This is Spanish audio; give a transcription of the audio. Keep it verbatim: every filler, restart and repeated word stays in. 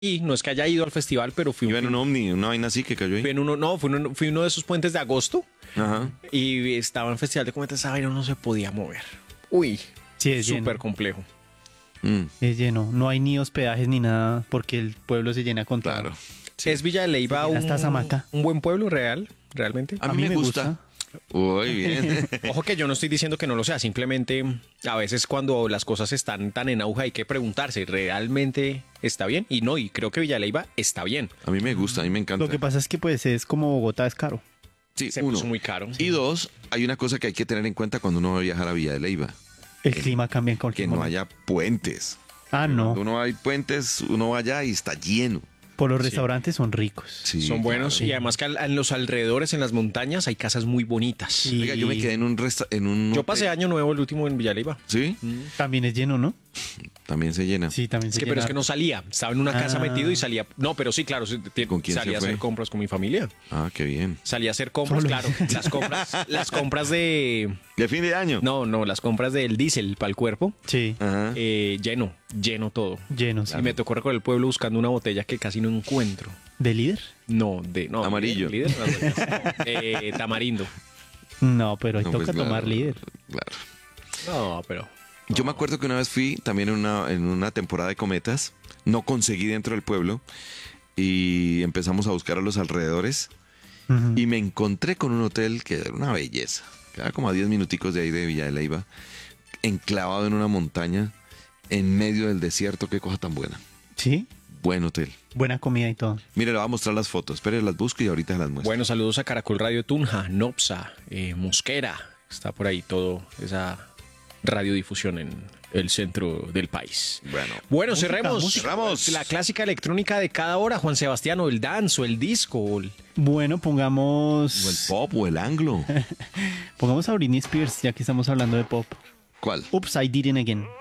Y no es que haya ido al festival, pero fui, Iba en un ovni, una vaina así que cayó fui ahí. en uno, no, fui, uno, fui uno de esos puentes de agosto Ajá. y estaba en el festival de cometas, esa vaina no se podía mover. Uy, Sí, es súper lleno. complejo. Mm, Es lleno. No hay ni hospedajes ni nada porque el pueblo se llena con todo. claro. ¿Es Villa de Leyva Se llena un, hasta Samaca. un buen pueblo real, realmente? A, mí, me gusta. Uy, bien. Ojo que yo no estoy diciendo que no lo sea, simplemente a veces cuando las cosas están tan en auge hay que preguntarse, ¿realmente está bien? Y no, y creo que Villa de Leyva está bien. A mí me gusta, a mí me encanta. Lo que pasa es que pues es como Bogotá es caro. Sí, Se uno. puso muy caro. Y dos, hay una cosa que hay que tener en cuenta cuando uno va a viajar a Villa de Leyva. El clima cambia en Que cualquier no momento. haya puentes. Ah, no. Cuando uno hay puentes, uno va allá y está lleno. Por los restaurantes son ricos. Sí, Son buenos claro. y además que al- en los alrededores, en las montañas, hay casas muy bonitas. Sí. Oiga, yo me quedé en un resta en un Yo hotel. pasé año nuevo el último en Villa de Leyva. ¿Sí? También es lleno, ¿no? También se llena. Sí, también Es se que, pero es llena. que no salía. Estaba en una casa Ah. metido y salía. No, pero sí, claro. sí, ti- ¿Con quién salía se a fue? hacer compras con mi familia. Ah, qué bien. Salía a hacer compras, Solo. claro. Las compras, las compras de. ¿De fin de año? No, no, las compras del diésel para el cuerpo. Sí, Ajá. eh, lleno, lleno todo. lleno, sí. Y me tocó recorrer el pueblo buscando una botella que casi no encuentro. ¿De líder? No, de. No, Amarillo. líder, líder, no, no, eh, tamarindo. No, pero ahí No, toca pues, claro, tomar líder. Claro. No, pero. Yo me acuerdo que una vez fui también en una, en una temporada de cometas, no conseguí dentro del pueblo y empezamos a buscar a los alrededores Ujú. y me encontré con un hotel que era una belleza, quedaba como a diez minuticos de ahí de Villa de Leyva, enclavado en una montaña, en medio del desierto, qué cosa tan buena. Sí, Buen hotel. buena comida y todo. Mire, le voy a mostrar las fotos, espere, las busco y ahorita las muestro. Bueno, saludos a Caracol Radio Tunja, Nopsa, eh, Mosquera. Está por ahí todo esa radiodifusión en el centro del país. Bueno. Bueno, Música, cerremos. música. Cerramos. La clásica electrónica de cada hora, Juan Sebastián, o el dance, o el disco, o el- Bueno, O el pongamos pop o el anglo. pongamos a Britney Spears, ya que estamos hablando de pop. ¿Cuál? Oops, I Did It Again.